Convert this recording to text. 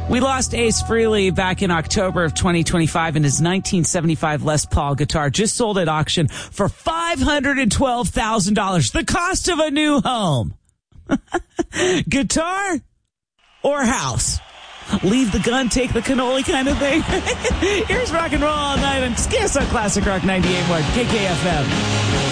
We lost Ace Frehley back in October of 2025, and his 1975 Les Paul guitar just sold at auction for $512,000, the cost of a new home. Guitar or house? Leave the gun, take the cannoli kind of thing. Here's Rock and Roll All Night on Kiss on Classic Rock 98.1 KKFM.